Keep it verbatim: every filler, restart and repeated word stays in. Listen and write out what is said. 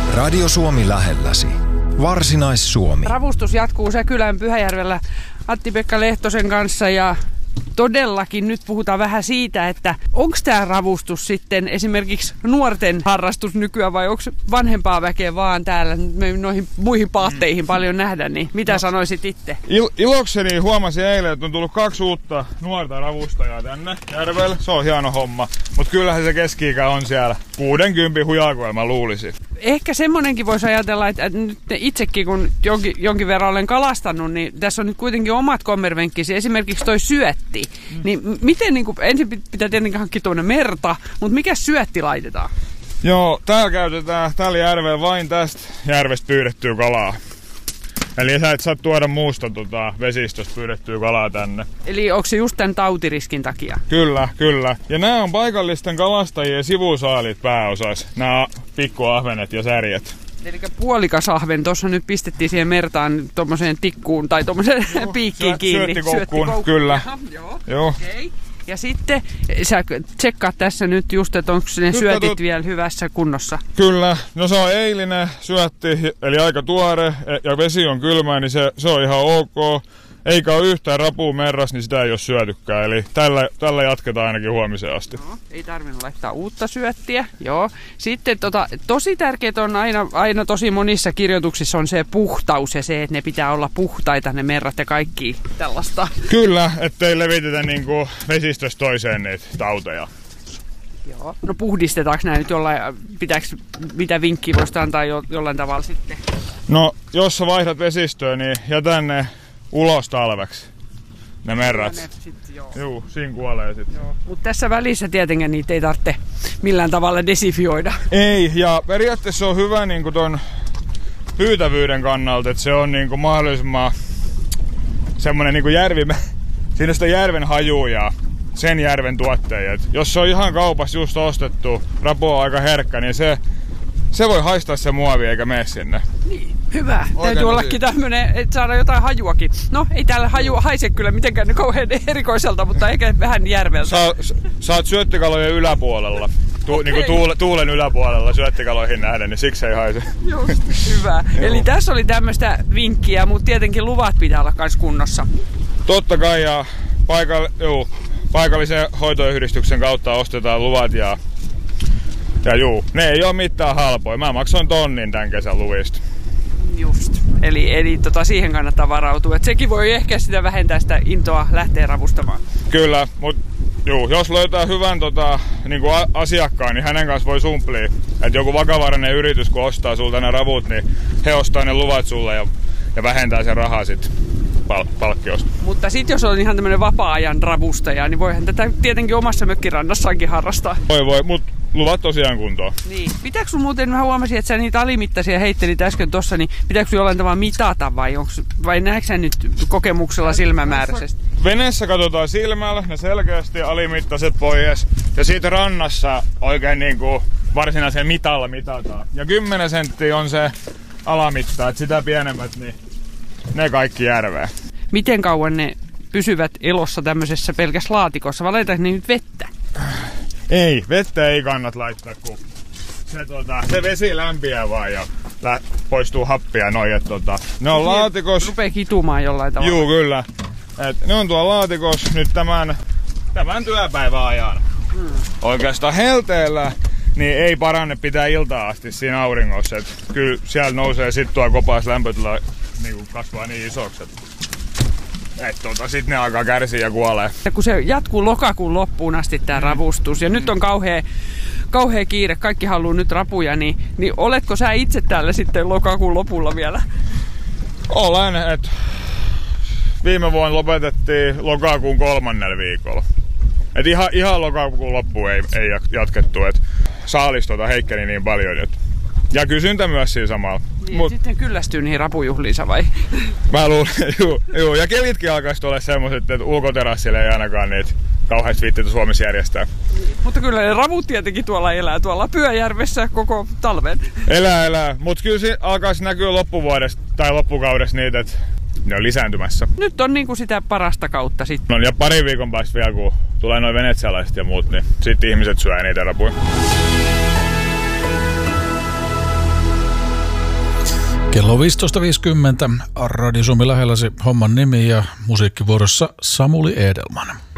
Radio Suomi lähelläsi. Varsinais-Suomi. Ravustus jatkuu Säkylän Pyhäjärvellä Antti-Pekka Lehtosen kanssa ja todellakin nyt puhutaan vähän siitä, että onko tämä ravustus sitten esimerkiksi nuorten harrastus nykyään vai onko vanhempaa väkeä vaan täällä me noihin muihin paatteihin paljon nähdä, niin mitä no, sanoisit itse? Il- ilokseni huomasin eilen, että on tullut kaksi uutta nuorta ravustajaa tänne järvelle. Se on hieno homma, mutta kyllähän se keski-ikä on siellä kuudenkymmenen hujakoilla, mä luulisin. Ehkä semmonenkin voisi ajatella, että nyt itsekin kun jonkin, jonkin verran olen kalastanut, niin tässä on nyt kuitenkin omat kommervenkkisi, esimerkiksi toi syötti. Mm. Niin miten, niin kuin, ensin pitää tietenkin hankkia tuonne merta, mutta mikä syötti laitetaan? Joo, täällä käytetään tällä järvellä vain tästä järvestä pyydettyä kalaa. Eli sä et saa tuoda muusta tota, vesistöstä pyydettyä kalaa tänne. Eli onko se just tämän tautiriskin takia? Kyllä, kyllä. Ja nämä on paikallisten kalastajien sivusaalit pääosassa. Nämä pikkuahvenet ja särjet. Eli puolikas ahven, tuossa nyt pistettiin siihen mertaan tommoseen tikkuun tai tommoseen no, piikkiin kiinni. Syöttikoukkuun, kyllä. Jaha, joo, joo. Okay. Ja sitten sä tsekkaat tässä nyt just, että onko ne nyt syötit katut... vielä hyvässä kunnossa? Kyllä. No se on eilinen syötti, eli aika tuore ja vesi on kylmää, niin se, se on ihan ok. Eikä ole yhtään rapua merras, niin sitä ei ole syötykään. Eli tällä, tällä jatketaan ainakin huomiseen asti. No, ei tarvinnut laittaa uutta syöttiä. Joo. Sitten tota, tosi tärkeää on aina, aina tosi monissa kirjoituksissa on se puhtaus ja se, että ne pitää olla puhtaita ne merrat ja kaikki tällaista. Kyllä, ettei levitetä niinku vesistöstä toiseen niitä tauteja. Joo. No puhdistetaanko nämä nyt jollain, pitääkö, mitä vinkkiä voisi antaa jo, jollain tavalla sitten? No, jos sä vaihdat vesistöä, niin jätä ne ulos talveksi, ne merrat. Ne sit, joo. Juu, siinä kuolee sitten. Mutta tässä välissä tietenkin niitä ei tarvitse millään tavalla desifioida. Ei, ja periaatteessa on hyvä niinku ton pyytävyyden kannalta, että se on niinku mahdollisimman semmonen niinku järvi, siinä on sitä järven hajua ja sen järven tuotteja. Et jos se on ihan kaupassa just ostettu, rapu on aika herkkä, niin se, se voi haistaa se muovi eikä mene sinne. Niin. Hyvä. Oikein täytyy ollakin tämmönen, että saada jotain hajuakin. No, ei täällä hajua haise kyllä mitenkään kauhean erikoiselta, mutta ehkä vähän järveltä. Sa, sä oot syöttikalojen yläpuolella. Tu, okay. Niin kuin tuule, tuulen yläpuolella syöttikaloihin nähden, niin siksi ei haise. Just, hyvä. Eli tässä oli tämmöistä vinkkiä, mutta tietenkin luvat pitää olla kans kunnossa. Totta kai, ja paikall, juu, paikallisen hoitoyhdistyksen kautta ostetaan luvat ja, ja juu, ne ei ole mitään halpoja. Mä maksoin tonnin tämän kesän luvista. Just. Eli, eli tota, siihen kannattaa varautua. Et sekin voi ehkä sitä vähentää sitä intoa lähteä ravustamaan. Kyllä, mutta jos löytää hyvän tota, niinku asiakkaan, niin hänen kanssa voi sumplia. Että joku vakavarainen yritys, kun ostaa sulta ne ravut, niin he ostaa ne luvat sulle ja, ja vähentää sen rahaa sit pal- palkkiosta. Mutta sit jos on ihan tämmönen vapaa-ajan ravustaja, niin voihan tätä tietenkin omassa mökkirannassaankin harrastaa. Voi voi, mut luvat tosiaan kuntoon. Niin. Pitääkö sun muuten, mä huomasin, että sä niitä alimittaisia heittelit äsken tossa, niin pitääkö jollain tavalla mitata vai, onks, vai näetkö sä nyt kokemuksella silmämääräisesti? Veneessä katsotaan silmällä ne selkeästi alimittaiset pois ja siitä rannassa oikein niinku varsinaisen mitalla mitataan. Ja kymmenen senttiä on se alamitta, että sitä pienemmät, niin ne kaikki järveen. Miten kauan ne pysyvät elossa tämmöisessä pelkässä laatikossa vai laitaanko ne nyt vettä? Ei, vettä ei kannata laittaa, kun se, tota, se vesi lämpiää vaan ja lä- poistuu happia noin. Et, tota, ne on laatikossa. Rupee kitumaan jollain tavalla. Juu, kyllä. Et, ne on tuolla laatikossa nyt tämän, tämän työpäivän ajan. Hmm. Oikeastaan helteellä niin ei paranne pitää iltaa asti siinä auringossa. Et, kyllä siellä nousee sit tuo kopas lämpötila niin kasvaa niin isoksi. Että tota, sit ne alkaa kärsiä ja kuolee. Ja kun se jatkuu lokakuun loppuun asti tää ravustus ja mm. nyt on kauhea, kauhea kiire, kaikki haluaa nyt rapuja, niin, niin oletko sä itse täällä sitten lokakuun lopulla vielä? Olen, että viime vuonna lopetettiin lokakuun kolmannella viikolla. Et ihan, ihan lokakuun loppuun ei, ei jatkettu, että saalis tota heikkeni niin paljon. Et. Ja kysyntä myös siinä samalla. Niin, Mut, sitten kyllästyy niihin rapujuhliinsa vai? Mä luulen, juu, juu. Ja kelitkin alkaisi olla semmoiset, että ulkoterassille ei ainakaan niitä kauheasti viitteitä Suomessa järjestää. Niin, mutta kyllä ne ravut tietenkin tuolla elää, tuolla Pyhäjärvessä koko talven. Elää, elää. Mutta kyllä se alkaisi näkyä loppuvuodesta tai loppukaudesta niitä, että ne on lisääntymässä. Nyt on niinku sitä parasta kautta sitten. No ja pari viikon päästä vielä, kun tulee noin venetsialaiset ja muut, niin sitten ihmiset syö niitä rapuja. Kello viisitoista viisikymmentä, Radio Suomi lähellä se homman nimi ja musiikkivuorossa Samuli Edelman.